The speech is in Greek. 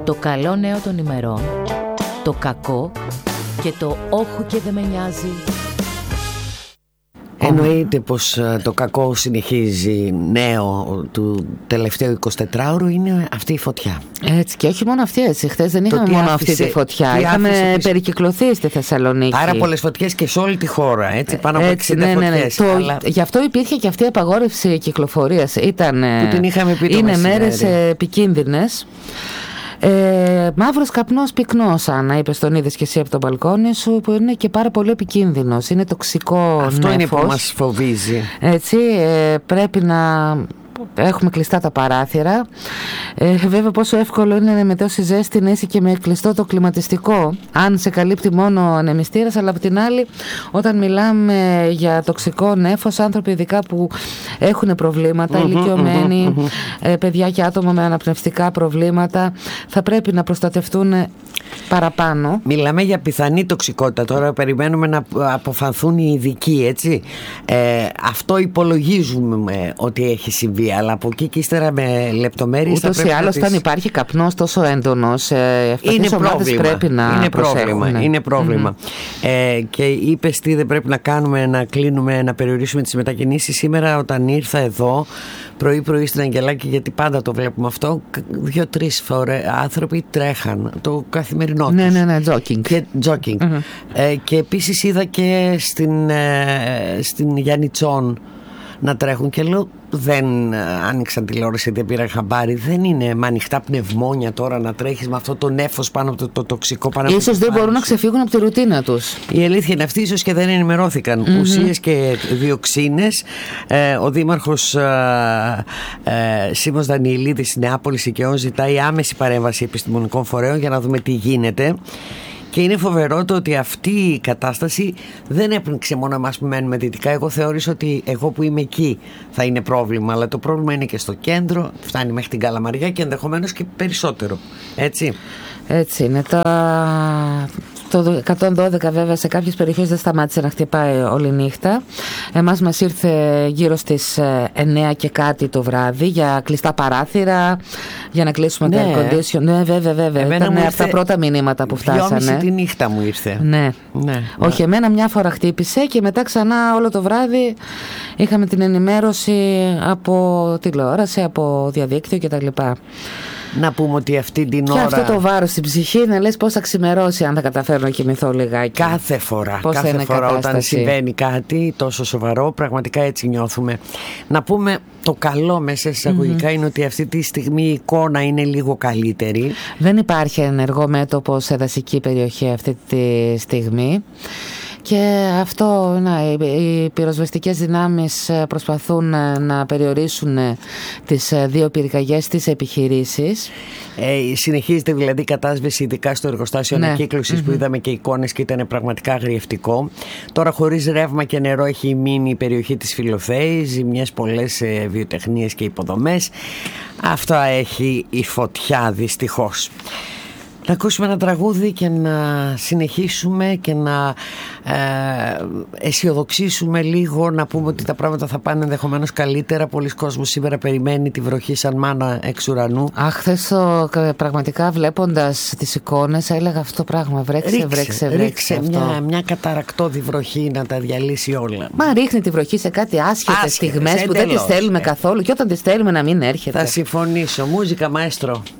Το καλό νέο των ημερών, το κακό και το όχου και δεν με νοιάζει. Εννοείται πως το κακό συνεχίζει. Νέο του τελευταίου 24ωρου είναι αυτή η φωτιά. Έτσι, και όχι μόνο αυτή, έτσι. Χθες δεν είχαμε μόνο αυτή τη φωτιά. Είχαμε περικυκλωθεί στη Θεσσαλονίκη. Πάρα πολλές φωτιές και σε όλη τη χώρα. Έτσι, πάνω από 60 φωτιές. Αλλά... Γι' αυτό υπήρχε και αυτή η απαγόρευση κυκλοφορίας. Που την είχαμε πει το είναι μέρες επικίνδυνες. Μαύρος καπνός πυκνός, Άννα, είπες, τον είδες και εσύ από τον μπαλκόνι σου, που είναι και πάρα πολύ επικίνδυνος. Είναι τοξικό νέφος. Αυτό είναι που μας φοβίζει. Έτσι, πρέπει να έχουμε κλειστά τα παράθυρα. Βέβαια, πόσο εύκολο είναι με τόση ζέστη να είσαι και με κλειστό το κλιματιστικό, αν σε καλύπτει μόνο ανεμιστήρας. Αλλά από την άλλη, όταν μιλάμε για τοξικό νέφος, άνθρωποι ειδικά που έχουν προβλήματα, ηλικιωμένοι, παιδιά και άτομα με αναπνευστικά προβλήματα, θα πρέπει να προστατευτούν παραπάνω. Μιλάμε για πιθανή τοξικότητα. Τώρα περιμένουμε να αποφανθούν οι ειδικοί, έτσι. Αυτό υπολογίζουμε ότι έχει συμβεί. Αλλά από εκεί και ύστερα με λεπτομέρειες. Ούτως ή άλλως, όταν υπάρχει καπνός τόσο έντονος, αυτές οι ομάδες πρέπει να προσέχουν. Είναι πρόβλημα. Και είπες τι δεν πρέπει να κάνουμε, να κλείνουμε, να περιορίσουμε τις μετακινήσεις. Σήμερα όταν ήρθα εδώ πρωί-πρωί στην Αγγελάκη, γιατί πάντα το βλέπουμε αυτό, 2-3 φορές άνθρωποι τρέχαν το καθημερινό τους. Ναι, jogging. Και επίσης είδα και στην Γιάννητσών να τρέχουν και λέω, δεν άνοιξαν τηλεόραση, δεν πήραν χαμπάρι. Δεν είναι με ανοιχτά πνευμόνια τώρα να τρέχεις με αυτό το νέφος πάνω από το τοξικό πάνω. Ίσως δεν μπορούν να ξεφύγουν από τη ρουτίνα τους. Η αλήθεια είναι αυτή, ίσως και δεν ενημερώθηκαν. Ουσίες και διοξίνες. Ο δήμαρχος Σίμος Δανιηλίδης στη Νεάπολη Σικαιών ζητάει άμεση παρέμβαση επιστημονικών φορέων για να δούμε τι γίνεται. Και είναι φοβερό το ότι αυτή η κατάσταση δεν έπνιξε μόνο εμάς που μένουμε δυτικά. Εγώ θεώρησα ότι εγώ που είμαι εκεί θα είναι πρόβλημα. Αλλά το πρόβλημα είναι και στο κέντρο, φτάνει μέχρι την Καλαμαριά και ενδεχομένως και περισσότερο. Έτσι είναι. Το 112 βέβαια σε κάποιες περιοχές δεν σταμάτησε να χτυπάει όλη νύχτα. Εμάς μας ήρθε γύρω στις 9 και κάτι το βράδυ για κλειστά παράθυρα, για να κλείσουμε τα air condition. Ναι, βέβαια. Ήταν από τα πρώτα μηνύματα που φτάσανε. 2:30 τη νύχτα μου ήρθε. Ναι. Όχι, εμένα μια φορά χτύπησε και μετά ξανά όλο το βράδυ είχαμε την ενημέρωση από τηλεόραση, από διαδίκτυο κτλ. Να πούμε ότι αυτή την ώρα. Και αυτό το βάρος στην ψυχή, να λες πώς θα ξημερώσει αν θα καταφέρω να κοιμηθώ λιγάκι. Κάθε φορά όταν συμβαίνει κάτι τόσο σοβαρό, πραγματικά έτσι νιώθουμε. Να πούμε το καλό μέσα εισαγωγικά είναι ότι αυτή τη στιγμή η εικόνα είναι λίγο καλύτερη. Δεν υπάρχει ενεργό μέτωπο σε δασική περιοχή αυτή τη στιγμή. Και αυτό, οι πυροσβεστικές δυνάμεις προσπαθούν να περιορίσουν τις δύο πυρκαγιές στις επιχειρήσεις. Συνεχίζεται δηλαδή η κατάσβεση, ειδικά στο εργοστάσιο ανακύκλωσης που είδαμε και εικόνες και ήταν πραγματικά αγριευτικό. Τώρα χωρίς ρεύμα και νερό έχει μείνει η περιοχή της Φιλοθέης, ζημιές πολλές βιοτεχνίες και υποδομές. Αυτά έχει η φωτιά δυστυχώς. Να ακούσουμε ένα τραγούδι και να συνεχίσουμε και να αισιοδοξήσουμε λίγο, να πούμε ότι τα πράγματα θα πάνε ενδεχομένως καλύτερα. Πολλοί κόσμος σήμερα περιμένει τη βροχή σαν μάνα εξ ουρανού. Χθες πραγματικά βλέποντας τις εικόνες έλεγα αυτό το πράγμα, βρέξε μια καταρακτώδη βροχή να τα διαλύσει όλα. Μα ρίχνει τη βροχή σε κάτι άσχετες στιγμές που δεν τις θέλουμε καθόλου και όταν τις θέλουμε να μην έρχεται. Θα συμφωνήσω. Μούζικα, μαέστρο.